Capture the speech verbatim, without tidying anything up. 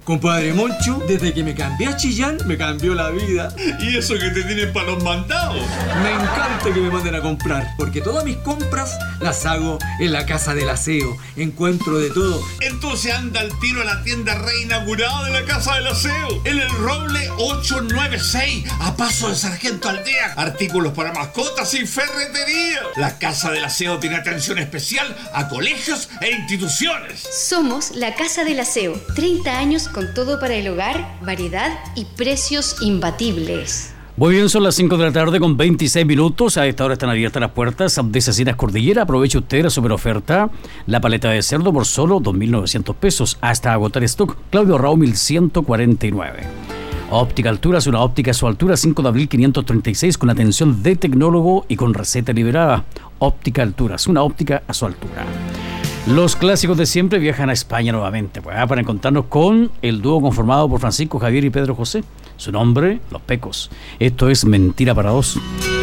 Compadre Moncho, desde que me cambié a Chillán, me cambió la vida. ¿Y eso que te tienen para los mandados? Me encanta que me manden a comprar, porque todas mis compras las hago en la Casa del Aseo. Encuentro de todo. Entonces anda al tiro a la tienda reinaugurada de la Casa del Aseo, en el Roble ochocientos noventa y seis, a paso de Sargento Aldea. Artículos para mascotas y ferretería. La Casa del Aseo tiene atención especial a colegios e instituciones. Somos la Casa del Aseo. treinta años con todo para el hogar, variedad y precios imbatibles. Muy bien, son las cinco de la tarde con veintiséis minutos. A esta hora están abiertas las puertas de Cecinas Cordillera. Aproveche usted la super oferta. La paleta de cerdo por solo dos mil novecientos pesos hasta agotar stock. Claudio Raúl mil ciento cuarenta y nueve. Óptica Alturas, una óptica a su altura, cinco de abril quinientos treinta y seis, con atención de tecnólogo y con receta liberada. Óptica Alturas, una óptica a su altura. Los clásicos de siempre viajan a España nuevamente, pues, para encontrarnos con el dúo conformado por Francisco Javier y Pedro José. Su nombre, Los Pecos. Esto es Mentira para Dos.